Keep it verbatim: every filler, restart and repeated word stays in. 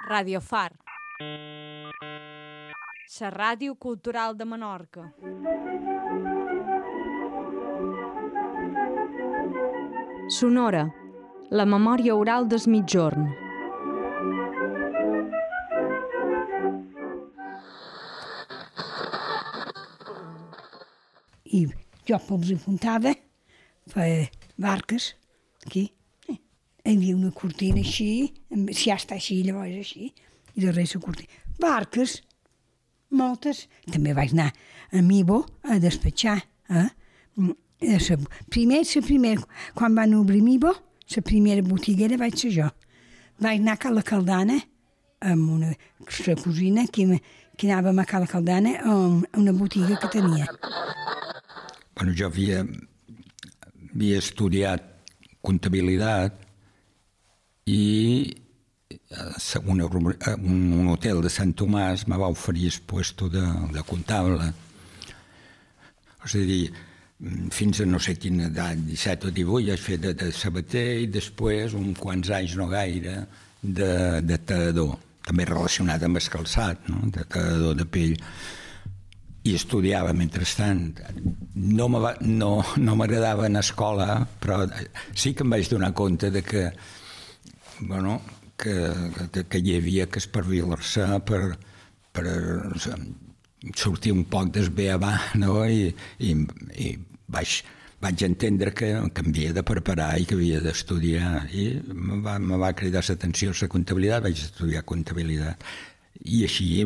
Radio Far, la ràdio cultural de Menorca. Sonora, la memòria oral des migjorn. I jo els apuntava per barques, aquí. Hi havia una cortina així, si ja està així, llavors així, i darrere la cortina. Barques, moltes. També vaig anar a Mibo a despatxar. Eh? Primer, la primera, quan van obrir Mibo, la primera botiguera vaig ser jo. Vaig anar a Cala Caldana, amb una la cosina, que, que anàvem a Cala Caldana, a una botiga que tenia. Bueno, jo havia, havia estudiat comptabilitat i una, un hotel de Sant Tomàs me va oferir el puesto de, de comptable. És a dir, fins a no sé quina edat, disset o divuit, vaig fer de, de sabater i després, uns quants anys, no gaire, de, de tadador, també relacionat amb el calçat, no? De tadador de pell. I estudiava mentrestant. No m'agradava no, no anar a escola, però sí que em vaig donar compte de que, bueno, que, que, que hi havia que espavilar-se per, per sortir un poc del beabà, no? I, i, i vaig, vaig entendre que, que m'havia de preparar i que havia d'estudiar. I me va, me va cridar l'atenció la comptabilitat, vaig estudiar comptabilitat. I així